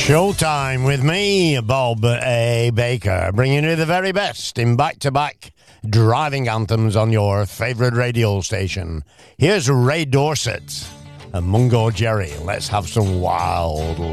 Showtime with me, Bob A. Baker, bringing you the very best in back-to-back driving anthems on your favourite radio station. Here's Ray Dorset and Mungo Jerry. Let's have some wild